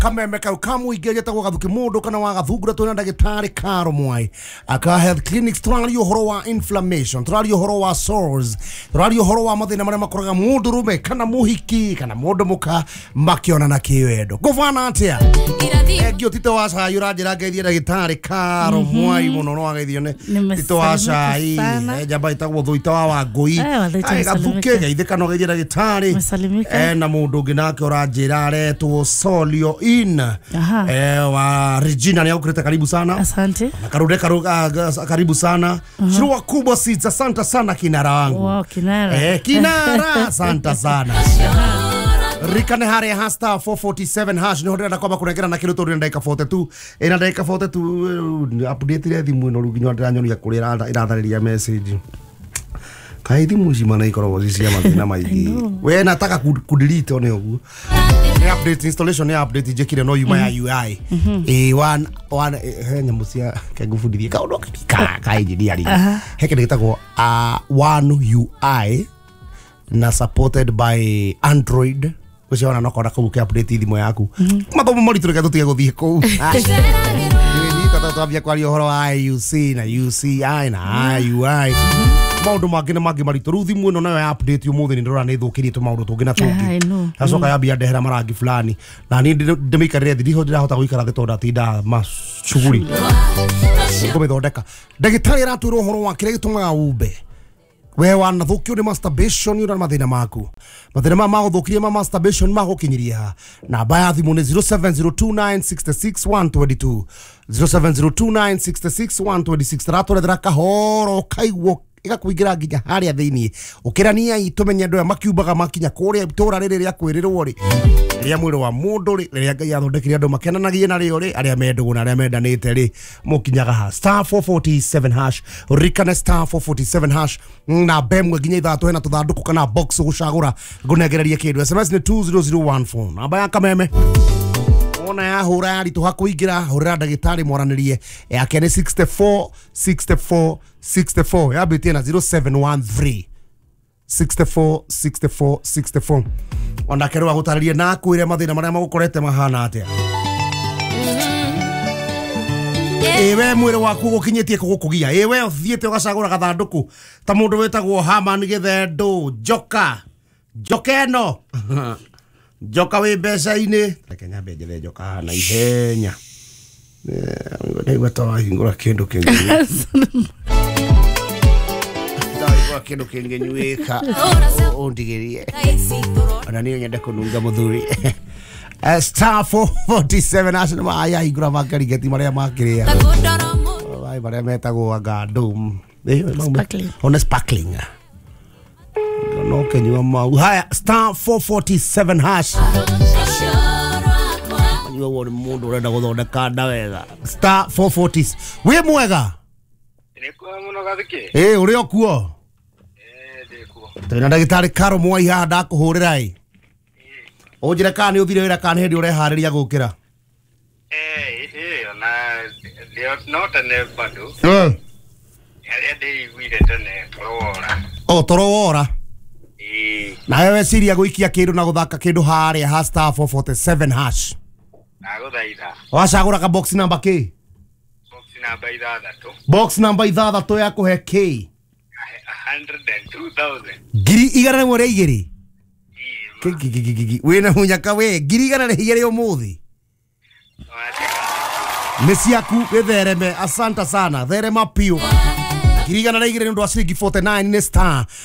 kameme kau kamuingeria ta guthuki mundu kana wa gathungura twina ndagitari Karo Mwai aka health clinics turario horo wa inflammation turario horo wa sores turario horo wa mathina maria makoraga mundu rume kana muhiki kana mundu muka makiona na kiwendo guvana atia egio tito wa sai urajira ngeithia ndagitari Karo Mwai muno no ageithio ne tito wa sai jamba itagwo thuita wa Wangui gathuke geithika no geithia ndagitari na mundu ungi nake urajira aretwo Solio in wa Regina ni ukureta karibu sana. Asante. Na karude karibu sana. Shirua kubwa seeds asante sana kinara wangu. Wow, kinara. Kinara asante sana. Rikane hare hasta 447 hash ni hodera kwamba kunegera na kiruto ri ndaika 42 ina ndaika 42 update ile thimu no ruginyo ndanyo ya kurira irathariria message. Kaidi mujima na ikoro cia mathina maingi we nataka kudelete one ogu ni update installation ni update jekire no yuma ya UI one nyamucia kagufundithia kaundu ka engineer heke nditagwo one UI na supported by Android kuciona no kona kubuke update thimu yaku mathomo mari tureka tutige guthie ku tatambia kwa horo wa IUC na UCI na IUI maundu mangine mangi maritu ru thimu ino nayo update umuthi ni ndora ni thukirie tu maundu tungi na tungi acoka yambia ndehera marangi fulani na ni ndimikarire thiho ndirahota guikara gitonda tinda macuguri kumithondeka ndagitari aratwirwo horo wa kire gitumaga umbe we wana thukio ni masturbation yura mathina maku mathina ma guthukirie ma masturbation magukinyirie ha namba ya thimu ni 0702966122 0702966126 taratorethera kahoro kaigwo igakuingira nginya haria thiini ukirania itumenya ndoya makiumbaga makinya kuria itura riri ria kwirirwo ri ria mwiro wa mundu ri ria Ngai athondekire andu makenanagie na rio ri aria mendugu na aria mendanite ri mukinyaga ha star 447 hash rikane star 447 hash na bemwe nginya ithatu hena tuthanduku kana box gucagura ngunegereria kindu SMS ni 20014 namba ya kameme ona ya hura yari tu hakuingira hura ndagitari moranirie yake ni 64 ya bitia na 0713 64 ona kerwa gutaririe na kuire mathina maria magukorete mahana atia ewe mwire waku gukinyetie kugukugia ewe othiete ugacagura gathanduku ta mundu wetagwo Haman Githendo Jokeno Joka we mbeca-ini Kenya benjere joka na ihenya ndaiwa tawa hingura kindu kingi kindu kingi nyuika ondigerie ana niyo nyenda kununga muthuri star 447 national aya hingura makari geti maria makiria ai maria metagwo ngandum on sparkling no kenywa mau haya star 447 hash anywa wone mundu urenda guthondeka nda wega star 440 we mwega ni kwa muno gathike uri okuo ndikuo tena ndagitari Karo Mwai ha ndakuhurira unjire kana ni uthire wira kana hindi urehariria gukira na not a nebado ya dei wire tene torowora na wewe siria guikia kindu na guthaka kindu haria ha star 447 hash aguthaitha wacagura ka box number K box number 6 ya kuhe K 102,000 giri igana mwere igiri wena munyaka we giri igana ne igiri umuthi mesiaku wethereme asanta sana therema pio giri igana ne igiri ndu wa ciringi 49 ni star